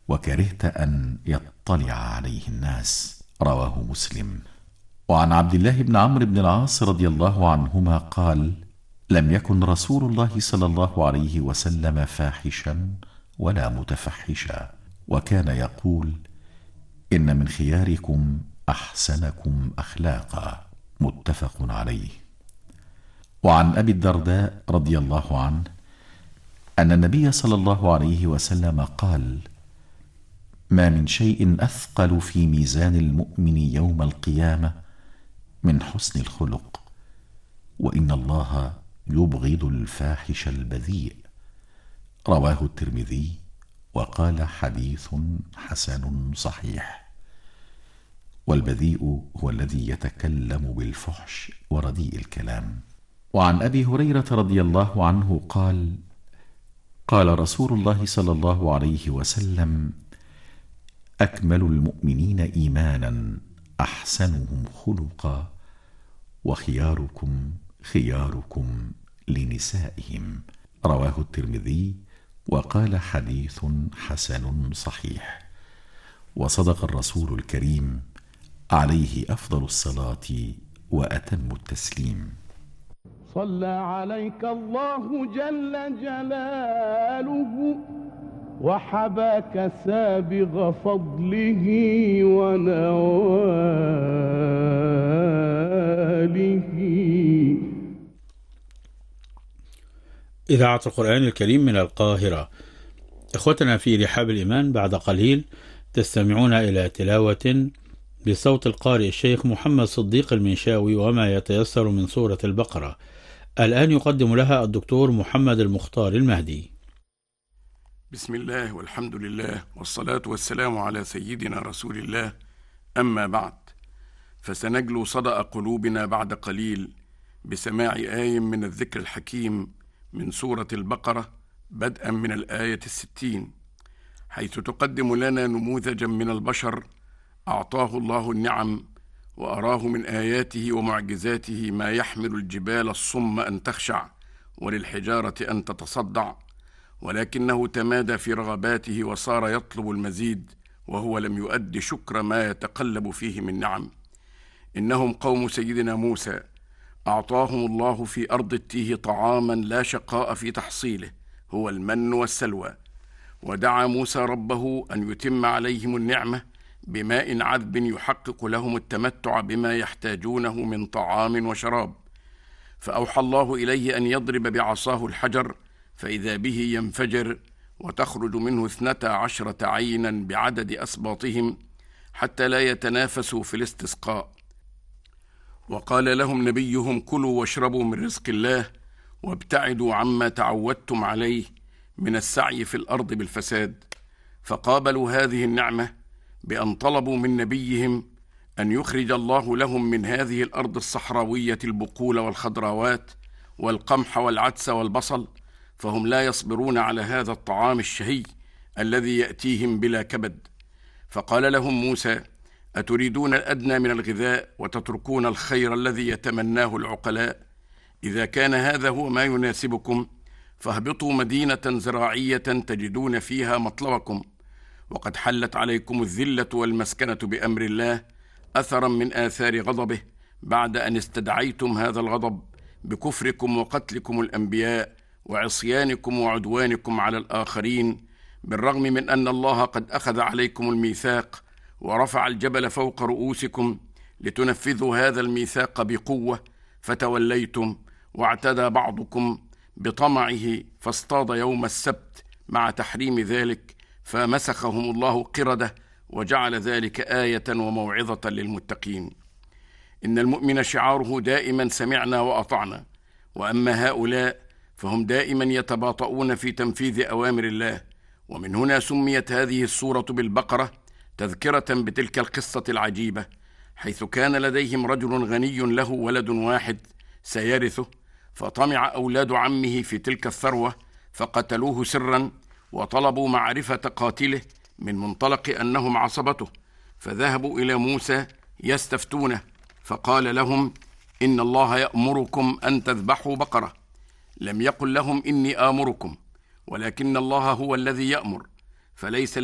وكرهت أن يطلع عليه الناس. رواه مسلم. وعن عبد الله بن عمرو بن العاص رضي الله عنهما قال: لم يكن رسول الله صلى الله عليه وسلم فاحشا ولا متفحشا، وكان يقول: إن من خياركم أحسنكم أخلاقا. متفق عليه. وعن أبي الدرداء رضي الله عنه أن النبي صلى الله عليه وسلم قال: ما من شيء أثقل في ميزان المؤمن يوم القيامة من حسن الخلق، وإن الله يبغض الفاحش البذيء. رواه الترمذي وقال: حديث حسن صحيح. والبذيء هو الذي يتكلم بالفحش ورديء الكلام. وعن أبي هريرة رضي الله عنه قال: قال رسول الله صلى الله عليه وسلم: أكمل المؤمنين إيمانا أحسنهم خلقا، وخياركم خياركم لنسائهم. رواه الترمذي وقال: حديث حسن صحيح. وصدق الرسول الكريم عليه أفضل الصلاة وأتم التسليم. صلى عليك الله جل جلاله وحباك سابغ فضله ونواله. إذاعة القرآن الكريم من القاهرة. إخوتنا في رحاب الإيمان، بعد قليل تستمعون إلى تلاوة بصوت القارئ الشيخ محمد صديق المنشاوي وما يتيسر من سورة البقرة. الآن يقدم لها الدكتور محمد المختار المهدي. بسم الله والحمد لله والصلاة والسلام على سيدنا رسول الله، أما بعد، فسنجلو صدأ قلوبنا بعد قليل بسماع آية من الذكر الحكيم من سورة البقرة، بدءا من الآية 60، حيث تقدم لنا نموذجا من البشر أعطاه الله النعم وأراه من آياته ومعجزاته ما يحمل الجبال الصم أن تخشع وللحجارة أن تتصدع، ولكنه تمادى في رغباته وصار يطلب المزيد، وهو لم يؤد شكر ما يتقلب فيه من نعم. إنهم قوم سيدنا موسى، أعطاهم الله في أرض التيه طعاما لا شقاء في تحصيله، هو المن والسلوى، ودعا موسى ربه أن يتم عليهم النعمة بماء عذب يحقق لهم التمتع بما يحتاجونه من طعام وشراب. فأوحى الله إليه أن يضرب بعصاه الحجر، فإذا به ينفجر وتخرج منه 12 عينا بعدد أسباطهم، حتى لا يتنافسوا في الاستسقاء. وقال لهم نبيهم: كلوا واشربوا من رزق الله وابتعدوا عما تعودتم عليه من السعي في الأرض بالفساد. فقابلوا هذه النعمة بأن طلبوا من نبيهم أن يخرج الله لهم من هذه الأرض الصحراوية البقول والخضراوات والقمح والعدس والبصل، فهم لا يصبرون على هذا الطعام الشهي الذي يأتيهم بلا كبد. فقال لهم موسى: أتريدون الأدنى من الغذاء وتتركون الخير الذي يتمناه العقلاء؟ إذا كان هذا هو ما يناسبكم فاهبطوا مدينة زراعية تجدون فيها مطلبكم، وقد حلت عليكم الذلة والمسكنة بأمر الله، أثرا من آثار غضبه، بعد أن استدعيتم هذا الغضب بكفركم وقتلكم الأنبياء وعصيانكم وعدوانكم على الآخرين، بالرغم من أن الله قد أخذ عليكم الميثاق ورفع الجبل فوق رؤوسكم لتنفذوا هذا الميثاق بقوة، فتوليتم، واعتدى بعضكم بطمعه فاصطاد يوم السبت مع تحريم ذلك، فمسخهم الله قردة وجعل ذلك آية وموعظة للمتقين. إن المؤمن شعاره دائما سمعنا وأطعنا، وأما هؤلاء فهم دائما يتباطؤون في تنفيذ أوامر الله. ومن هنا سميت هذه السورة بالبقرة تذكرة بتلك القصة العجيبة، حيث كان لديهم رجل غني له ولد واحد سيرثه، فطمع أولاد عمه في تلك الثروة فقتلوه سرا، وطلبوا معرفة قاتله من منطلق أنهم عصبته، فذهبوا إلى موسى يستفتونه، فقال لهم: إن الله يأمركم أن تذبحوا بقرة. لم يقل لهم إني آمركم، ولكن الله هو الذي يأمر، فليس